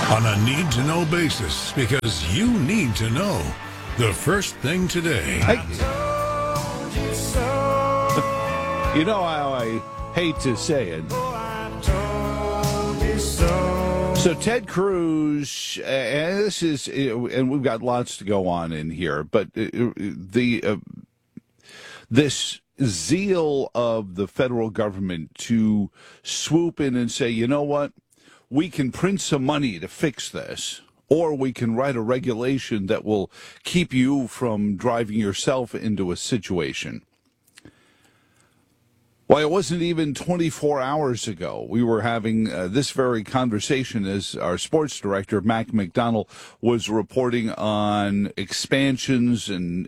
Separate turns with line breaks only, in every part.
on a need-to-know basis because you need to know the first thing today.
You know how I hate to say it. So Ted Cruz, and this is, and we've got lots to go on in here, but this zeal of the federal government to swoop in and say, you know what, we can print some money to fix this, or we can write a regulation that will keep you from driving yourself into a situation. Well, it wasn't even 24 hours ago. We were having this very conversation as our sports director, Mac McDonald, was reporting on expansions and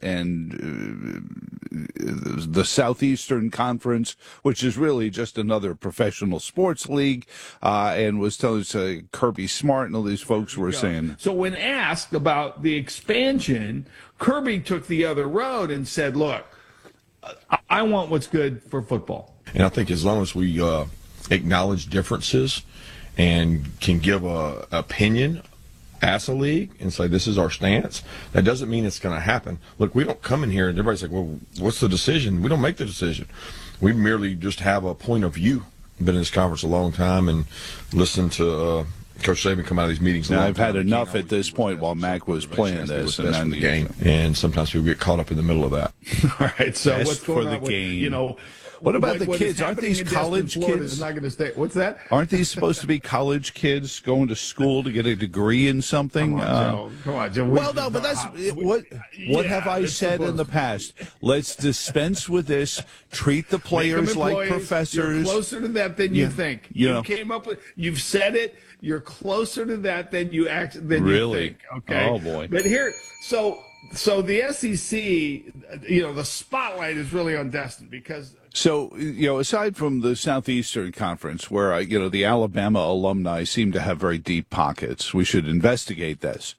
the Southeastern Conference, which is really just another professional sports league, and was telling us Kirby Smart and all these folks were saying.
So when asked about the expansion, Kirby took the other road and said, look, I want what's good for football.
And I think as long as we acknowledge differences and can give a opinion as a league and say this is our stance, that doesn't mean it's going to happen. Look, we don't come in here and everybody's like, well, what's the decision? We don't make the decision. We merely just have a point of view. Been in this conference a long time and listened to Coach Saban come out of these meetings.
Now, I've had enough at this point while Mac was playing this.
And the game. And sometimes people get caught up in the middle of that.
All right, so what's going on with, you know,
what about the kids? Aren't these college kids?
Not going to stay. What's that?
Aren't these supposed to be college kids going to school to get a degree in something?
Come on, Joe.
Well, no, but that's what have I said in the past? Let's dispense with this. Treat the players like professors.
You're closer to that than you think. You came up with. You've said it. You're closer to that than you you think. Okay.
Oh boy.
But here, so the SEC, the spotlight is really on Destin because.
So, aside from the Southeastern Conference, where, the Alabama alumni seem to have very deep pockets, we should investigate this.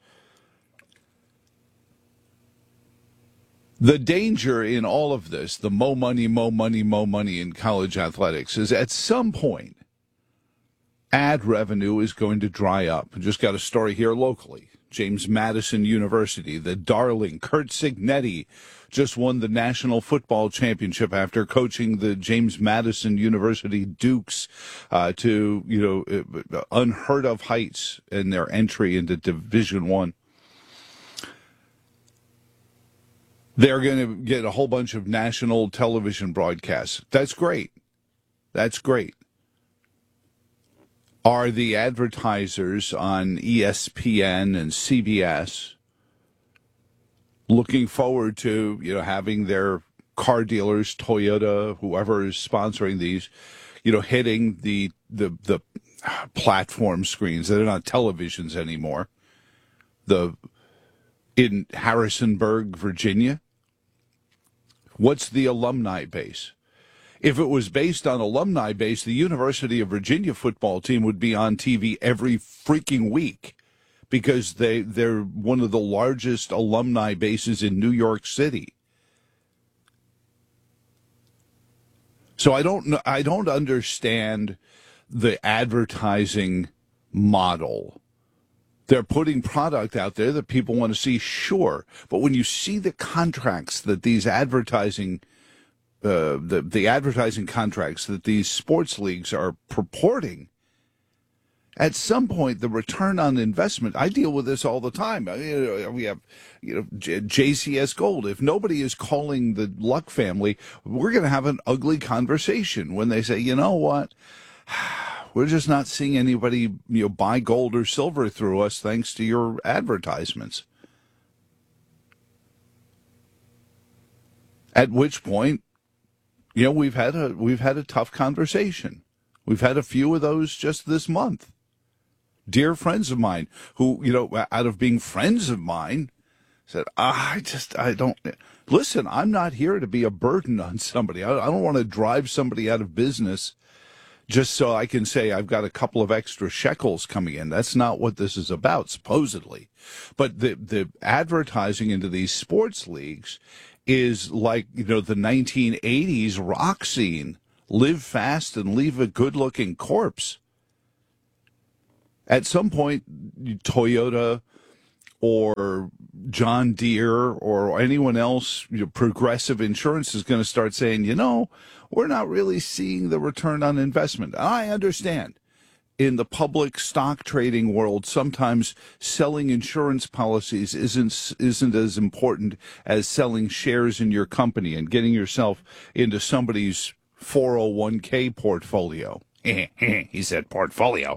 The danger in all of this, the mo money in college athletics, is at some point, ad revenue is going to dry up. I just got a story here locally. James Madison University, the darling Curt Cignetti, just won the National Football Championship after coaching the James Madison University Dukes to unheard of heights in their entry into Division I. They're going to get a whole bunch of national television broadcasts. That's great. That's great. Are the advertisers on ESPN and CBS looking forward to, having their car dealers, Toyota, whoever is sponsoring these, hitting the platform screens that are not televisions anymore? In Harrisonburg, Virginia, what's the alumni base? If it was based on alumni base, the University of Virginia football team would be on TV every freaking week because they're one of the largest alumni bases in New York City. So I don't understand the advertising model. They're putting product out there that people want to see, sure. But when you see the contracts that these advertising the advertising contracts that these sports leagues are purporting, at some point, the return on investment, I deal with this all the time. We have, JCS Gold. If nobody is calling the Luck family, we're going to have an ugly conversation when they say, you know what? We're just not seeing anybody, buy gold or silver through us thanks to your advertisements. At which point, we've had a tough conversation. We've had a few of those just this month. Dear friends of mine who, out of being friends of mine, said, I don't, listen, I'm not here to be a burden on somebody. I don't want to drive somebody out of business just so I can say I've got a couple of extra shekels coming in. That's not what this is about, supposedly. But the advertising into these sports leagues is like, the 1980s rock scene. Live fast and leave a good-looking corpse. At some point, Toyota or John Deere or anyone else, Progressive Insurance is going to start saying, we're not really seeing the return on investment. I understand. In the public stock trading world, sometimes selling insurance policies isn't as important as selling shares in your company and getting yourself into somebody's 401k portfolio. He said portfolio.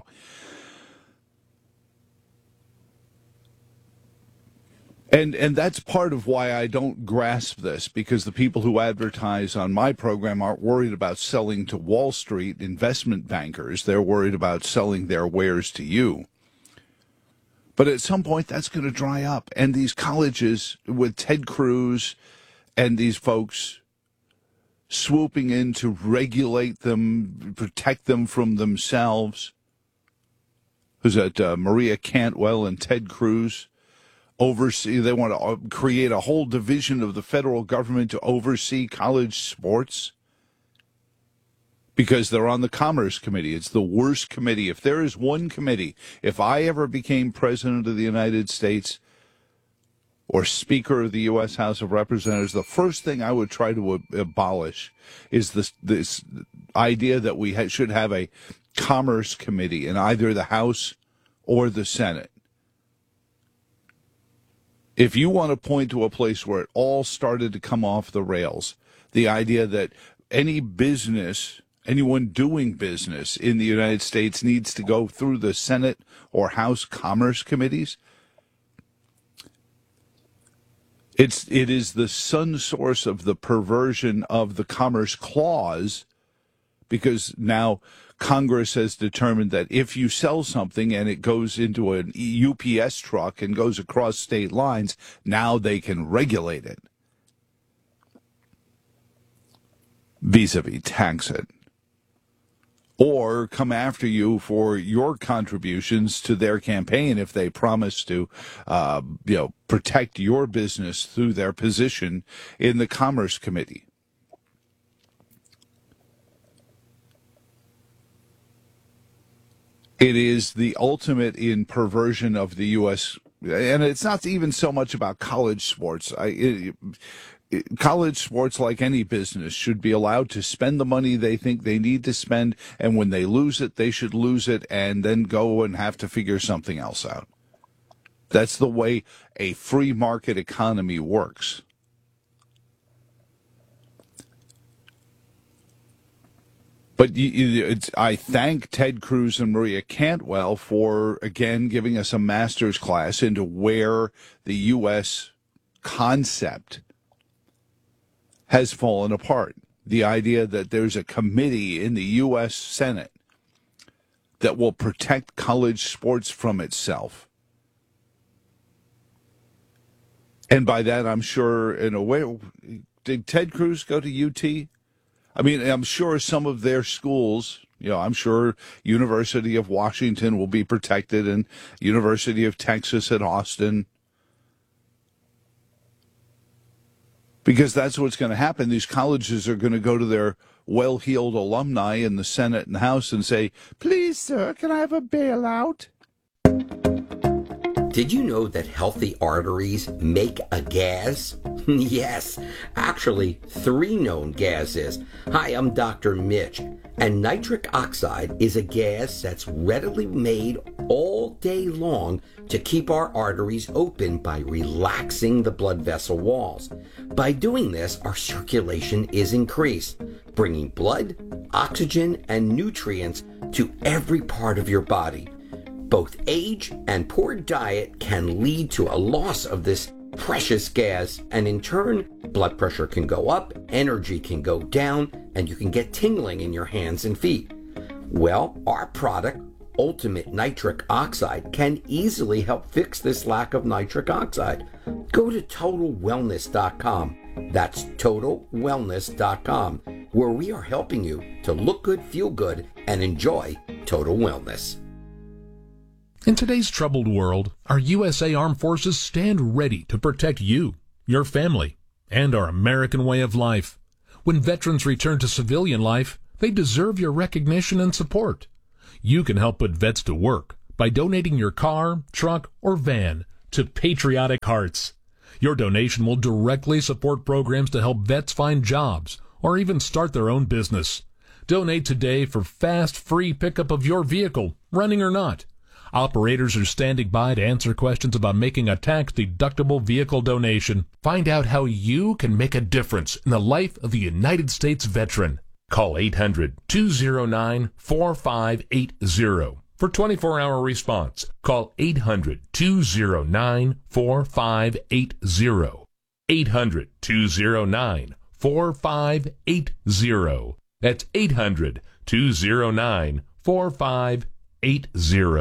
And that's part of why I don't grasp this, because the people who advertise on my program aren't worried about selling to Wall Street investment bankers. They're worried about selling their wares to you. But at some point, that's going to dry up. And these colleges with Ted Cruz and these folks swooping in to regulate them, protect them from themselves. Who's that? Maria Cantwell and Ted Cruz. They want to create a whole division of the federal government to oversee college sports because they're on the Commerce Committee. It's the worst committee. If there is one committee, if I ever became president of the United States or Speaker of the U.S. House of Representatives, the first thing I would try to abolish is this idea that we should have a Commerce Committee in either the House or the Senate. If you want to point to a place where it all started to come off the rails, the idea that anyone doing business in the United States needs to go through the Senate or House Commerce Committees, it is the sun source of the perversion of the Commerce Clause, because now Congress has determined that if you sell something and it goes into an UPS truck and goes across state lines, now they can regulate it. Vis-a-vis tax it. Or come after you for your contributions to their campaign if they promise to, protect your business through their position in the Commerce Committee. It is the ultimate in perversion of the U.S., and it's not even so much about college sports. College sports, like any business, should be allowed to spend the money they think they need to spend, and when they lose it, they should lose it and then go and have to figure something else out. That's the way a free market economy works. But I thank Ted Cruz and Maria Cantwell for, again, giving us a master's class into where the U.S. concept has fallen apart. The idea that there's a committee in the U.S. Senate that will protect college sports from itself. And by that, I'm sure, in a way, did Ted Cruz go to UT? I mean, I'm sure some of their schools, I'm sure University of Washington will be protected and University of Texas at Austin. Because that's what's going to happen. These colleges are going to go to their well-heeled alumni in the Senate and House and say, please, sir, can I have a bailout?
Did you know that healthy arteries make a gas? Yes, actually 3 known gases. Hi, I'm Dr. Mitch, and nitric oxide is a gas that's readily made all day long to keep our arteries open by relaxing the blood vessel walls. By doing this, our circulation is increased, bringing blood, oxygen, and nutrients to every part of your body. Both age and poor diet can lead to a loss of this precious gas, and in turn, blood pressure can go up, energy can go down, and you can get tingling in your hands and feet. Well, our product, Ultimate Nitric Oxide, can easily help fix this lack of nitric oxide. Go to TotalWellness.com. That's TotalWellness.com, where we are helping you to look good, feel good, and enjoy total wellness.
In today's troubled world, our USA Armed Forces stand ready to protect you, your family, and our American way of life. When veterans return to civilian life, they deserve your recognition and support. You can help put vets to work by donating your car, truck, or van to Patriotic Hearts. Your donation will directly support programs to help vets find jobs or even start their own business. Donate today for fast, free pickup of your vehicle, running or not. Operators are standing by to answer questions about making a tax-deductible vehicle donation. Find out how you can make a difference in the life of a United States veteran. Call 800-209-4580 for 24-hour response. Call 800-209-4580. 800-209-4580. That's 800-209-4580.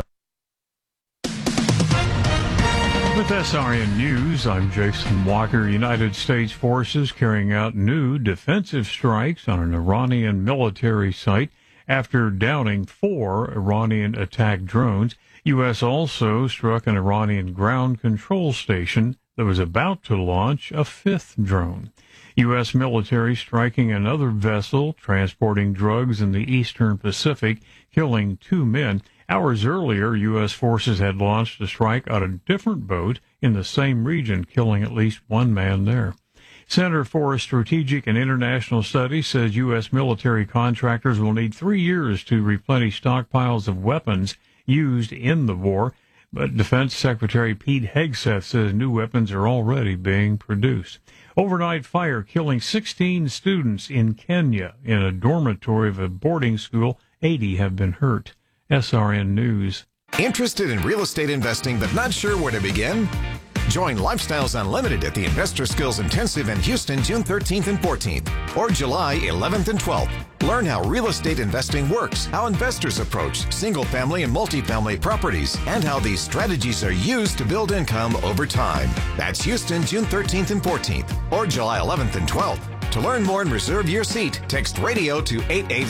With SRN News, I'm Jason Walker. United States forces carrying out new defensive strikes on an Iranian military site after downing 4 Iranian attack drones. U.S. also struck an Iranian ground control station that was about to launch a 5th drone. U.S. military striking another vessel transporting drugs in the eastern Pacific, killing 2 men. Hours earlier, U.S. forces had launched a strike on a different boat in the same region, killing at least 1 man there. Center for Strategic and International Studies says U.S. military contractors will need 3 years to replenish stockpiles of weapons used in the war, but Defense Secretary Pete Hegseth says new weapons are already being produced. Overnight fire killing 16 students in Kenya in a dormitory of a boarding school. 80 have been hurt. SRN News.
Interested in real estate investing but not sure where to begin? Join Lifestyles Unlimited at the Investor Skills Intensive in Houston, June 13th and 14th, or July 11th and 12th. Learn how real estate investing works, how investors approach single-family and multifamily properties, and how these strategies are used to build income over time. That's Houston, June 13th and 14th, or July 11th and 12th. To learn more and reserve your seat, text RADIO to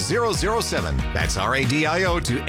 88007. That's RADIO to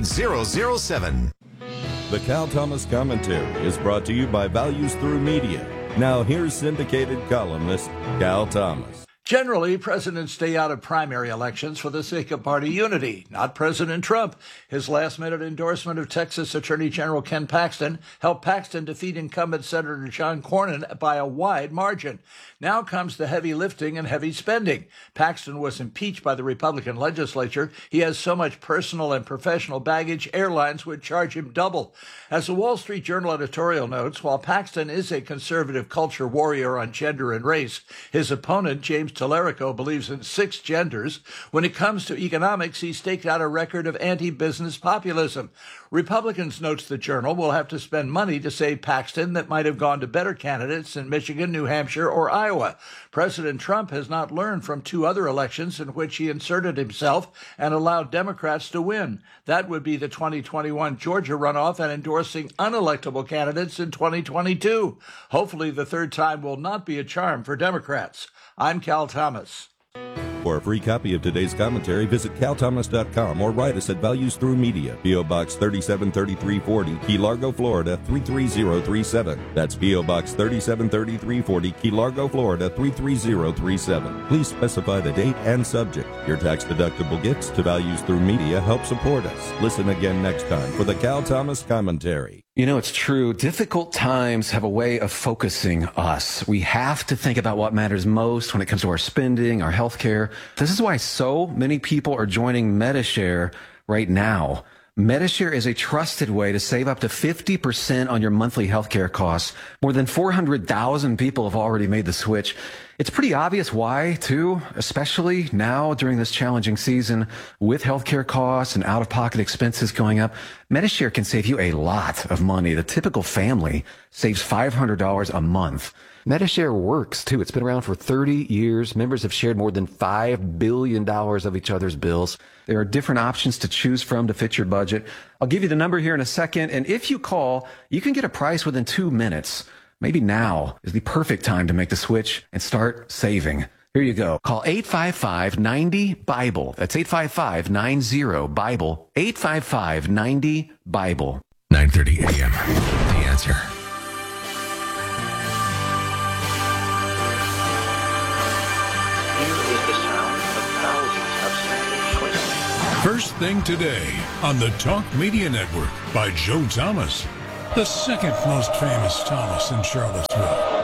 88007.
The Cal Thomas Commentary is brought to you by Values Through Media. Now here's syndicated columnist Cal Thomas.
Generally, presidents stay out of primary elections for the sake of party unity. Not President Trump. His last-minute endorsement of Texas Attorney General Ken Paxton helped Paxton defeat incumbent Senator John Cornyn by a wide margin. Now comes the heavy lifting and heavy spending. Paxton was impeached by the Republican legislature. He has so much personal and professional baggage, airlines would charge him double. As the Wall Street Journal editorial notes, while Paxton is a conservative culture warrior on gender and race, his opponent, James Tallarico, believes in 6 genders. When it comes to economics, he staked out a record of anti-business populism. Republicans, notes the Journal, will have to spend money to save Paxton that might have gone to better candidates in Michigan, New Hampshire, or Iowa. President Trump has not learned from 2 other elections in which he inserted himself and allowed Democrats to win. That would be the 2021 Georgia runoff and endorsing unelectable candidates in 2022. Hopefully the third time will not be a charm for Democrats. I'm Cal Thomas.
For a free copy of today's commentary, visit calthomas.com or write us at Values Through Media, P.O. Box 373340, Key Largo, Florida 33037. That's P.O. Box 373340, Key Largo, Florida 33037. Please specify the date and subject. Your tax-deductible gifts to Values Through Media help support us. Listen again next time for the Cal Thomas Commentary.
You know, it's true. Difficult times have a way of focusing us. We have to think about what matters most when it comes to our spending, our health care. This is why so many people are joining Medi-Share right now. Medi-Share is a trusted way to save up to 50% on your monthly healthcare costs. More than 400,000 people have already made the switch. It's pretty obvious why, too, especially now during this challenging season with healthcare costs and out-of-pocket expenses going up. Medi-Share can save you a lot of money. The typical family saves $500 a month. Medi-Share works, too. It's been around for 30 years. Members have shared more than $5 billion of each other's bills. There are different options to choose from to fit your budget. I'll give you the number here in a second, and if you call, you can get a price within 2 minutes. Maybe now is the perfect time to make the switch and start saving. Here you go. Call 855-90-BIBLE. That's 855-90-BIBLE. 855-90-BIBLE.
9:30 a.m. The Answer.
First Thing Today on the Talk Media Network by Joe Thomas, the second most famous Thomas in Charlottesville.